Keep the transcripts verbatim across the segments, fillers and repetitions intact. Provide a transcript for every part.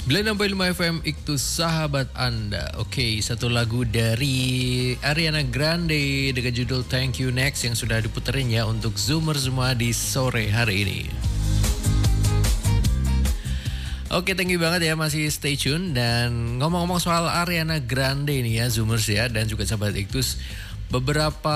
sembilan enam koma lima F M itu sahabat Anda. Oke, satu lagu dari Ariana Grande dengan judul Thank You Next yang sudah diputerin ya untuk Zoomer semua di sore hari ini. Oke, thank you banget ya masih stay tune. Dan ngomong-ngomong soal Ariana Grande ini ya Zoomers ya, dan juga sahabat Iktus, beberapa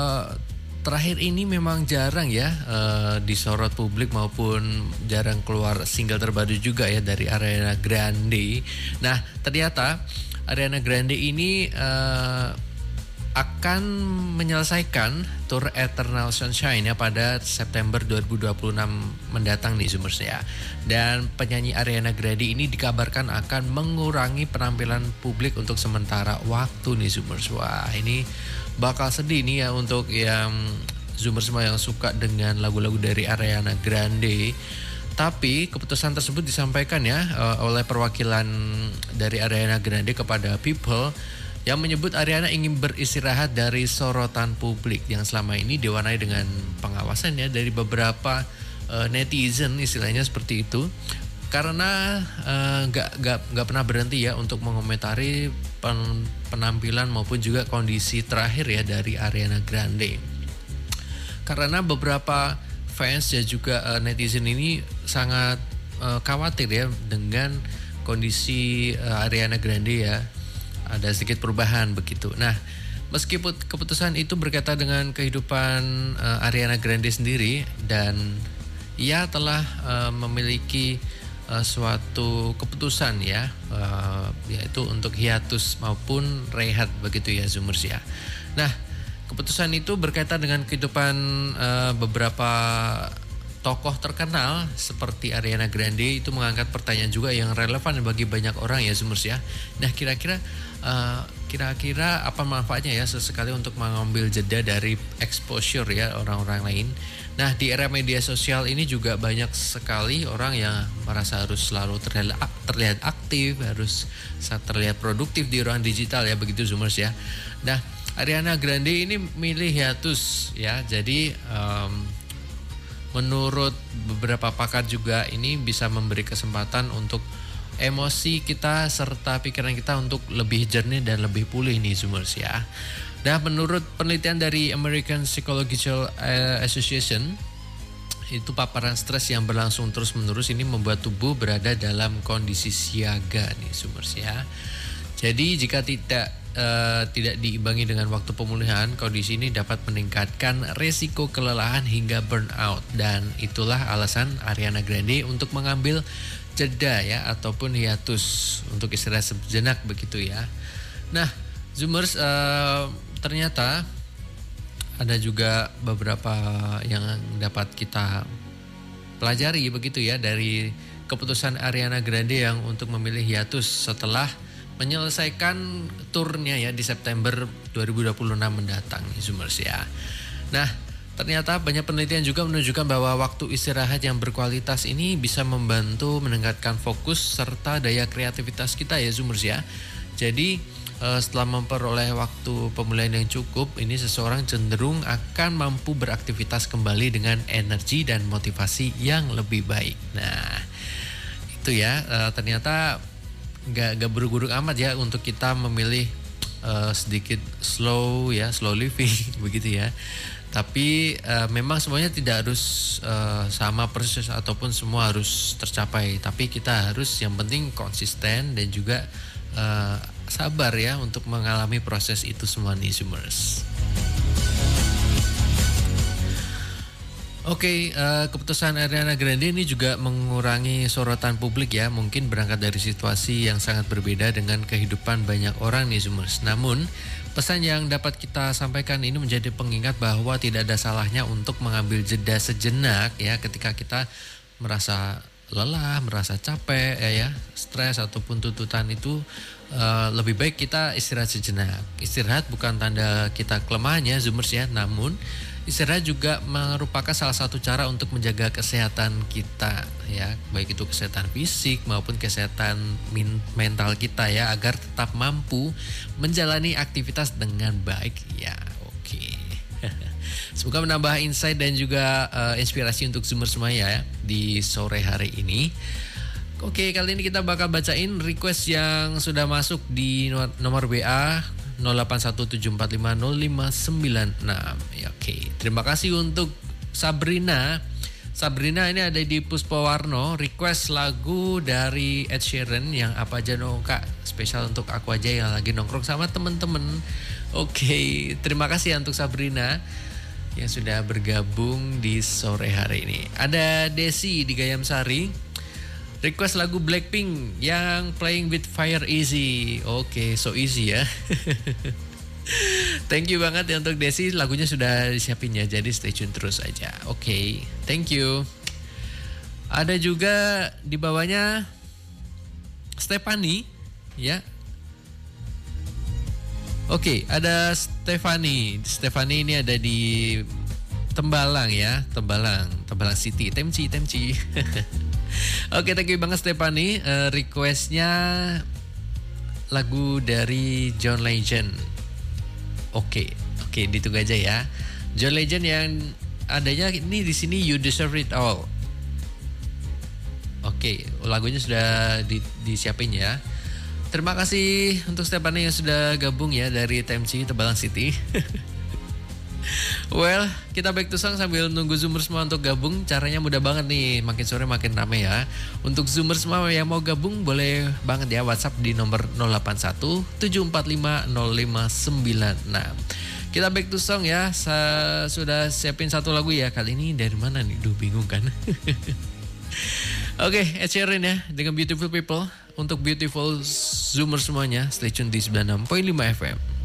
terakhir ini memang jarang ya uh, disorot publik maupun jarang keluar single terbaru juga ya dari Ariana Grande. Nah, ternyata Ariana Grande ini uh, akan menyelesaikan tour Eternal Sunshine ya pada September dua ribu dua puluh enam mendatang nih Zoomers ya. Dan penyanyi Ariana Grande ini dikabarkan akan mengurangi penampilan publik untuk sementara waktu nih Zoomers. Wah, ini bakal sedih nih ya untuk yang Zoomers semua yang suka dengan lagu-lagu dari Ariana Grande. Tapi keputusan tersebut disampaikan ya oleh perwakilan dari Ariana Grande kepada People, yang menyebut Ariana ingin beristirahat dari sorotan publik yang selama ini diwarnai dengan pengawasan ya dari beberapa uh, netizen, istilahnya seperti itu, karena nggak uh, nggak nggak pernah berhenti ya untuk mengomentari pen, penampilan maupun juga kondisi terakhir ya dari Ariana Grande. Karena beberapa fans ya juga uh, netizen ini sangat uh, khawatir ya dengan kondisi uh, Ariana Grande ya. Ada sedikit perubahan begitu. Nah, meskipun keputusan itu berkaitan dengan kehidupan uh, Ariana Grande sendiri, dan ia telah uh, memiliki uh, suatu keputusan ya, uh, yaitu untuk hiatus maupun rehat begitu ya Zoomers ya. Nah, keputusan itu berkaitan dengan kehidupan uh, beberapa tokoh terkenal seperti Ariana Grande. Itu mengangkat pertanyaan juga yang relevan bagi banyak orang ya Zoomers ya. Nah, kira-kira uh, kira-kira apa manfaatnya ya sesekali untuk mengambil jeda dari exposure ya orang-orang lain. Nah, di era media sosial ini juga banyak sekali orang yang merasa harus selalu terlihat, terlihat aktif, harus terlihat produktif di ruang digital ya begitu Zoomers ya. Nah, Ariana Grande ini milih hiatus ya. Jadi um, menurut beberapa pakar juga ini bisa memberi kesempatan untuk emosi kita serta pikiran kita untuk lebih jernih dan lebih pulih nih Zoomers ya. Dan menurut penelitian dari American Psychological Association, itu paparan stres yang berlangsung terus-menerus ini membuat tubuh berada dalam kondisi siaga nih Zoomers ya. Jadi jika tidak Uh, tidak diimbangi dengan waktu pemulihan, kondisi ini dapat meningkatkan resiko kelelahan hingga burnout. Dan itulah alasan Ariana Grande untuk mengambil jeda ya ataupun hiatus untuk istirahat sejenak begitu ya. Nah, Zoomers, uh, ternyata ada juga beberapa yang dapat kita pelajari begitu ya dari keputusan Ariana Grande yang untuk memilih hiatus setelah menyelesaikan turnya ya di September dua ribu dua puluh enam mendatang nih Zoomers ya. Nah, ternyata banyak penelitian juga menunjukkan bahwa waktu istirahat yang berkualitas ini bisa membantu meningkatkan fokus serta daya kreativitas kita ya Zoomers ya. Jadi setelah memperoleh waktu pemulihan yang cukup, ini seseorang cenderung akan mampu beraktivitas kembali dengan energi dan motivasi yang lebih baik. Nah, itu ya ternyata Gak, gak buruk-buruk amat ya untuk kita memilih uh, sedikit slow ya, slow living begitu ya. Tapi uh, memang semuanya tidak harus uh, sama persis ataupun semua harus tercapai. Tapi kita harus yang penting konsisten dan juga uh, sabar ya untuk mengalami proses itu semua nih Zoomers. Oke, okay, uh, keputusan Ariana Grande ini juga mengurangi sorotan publik ya. Mungkin berangkat dari situasi yang sangat berbeda dengan kehidupan banyak orang nih Zoomers. Namun, pesan yang dapat kita sampaikan ini menjadi pengingat bahwa tidak ada salahnya untuk mengambil jeda sejenak ya ketika kita merasa lelah, merasa capek ya, ya stres ataupun tuntutan itu. Uh, lebih baik kita istirahat sejenak. Istirahat bukan tanda kita kelemahannya Zoomers ya, namun istirahat juga merupakan salah satu cara untuk menjaga kesehatan kita ya, baik itu kesehatan fisik maupun kesehatan min- mental kita ya, agar tetap mampu menjalani aktivitas dengan baik ya. Oke. Semoga menambah insight dan juga uh, inspirasi untuk Zoomers semua ya di sore hari ini. Oke, kali ini kita bakal bacain request yang sudah masuk di nomor W A nol delapan satu tujuh empat lima nol lima sembilan enam. Ya, oke, terima kasih untuk Sabrina. Sabrina ini ada di Puspawarno, request lagu dari Ed Sheeran yang apa aja dong Kak, spesial untuk aku aja yang lagi nongkrong sama temen-temen. Oke, terima kasih untuk Sabrina yang sudah bergabung di sore hari ini. Ada Desi di Gayam Sari, request lagu Blackpink yang Playing with Fire Easy. Oke, so easy ya. Thank you banget ya untuk Desi, lagunya sudah disiapin ya, jadi stay tune terus aja. Oke, thank you. Ada juga di bawahnya Stephanie ya. Oke, ada Stephanie. Stephanie ini ada di Tembalang ya, Tembalang, Tembalang City, Temci, Temci. Oke, thank you banget Stephanie. Uh, requestnya lagu dari John Legend. Oke, oke, ditunggu aja ya. John Legend yang adanya ini di sini You Deserve It All. Oke, lagunya sudah di, disiapin ya. Terima kasih untuk Stephanie yang sudah gabung ya dari T M C Tembalang City. Well, kita back to song sambil nunggu Zoomers semua untuk gabung. Caranya mudah banget nih, makin sore makin rame ya. Untuk Zoomers semua yang mau gabung boleh banget ya WhatsApp di nomor nol delapan satu tujuh empat lima nol lima sembilan enam. Kita back to song ya. Saya sudah siapin satu lagu ya. Kali ini dari mana nih? Duh, bingung kan. Oke, okay, Ed Sheeran ya dengan Beautiful People. Untuk Beautiful Zoomers semuanya, stay tune di sembilan puluh enam koma lima F M.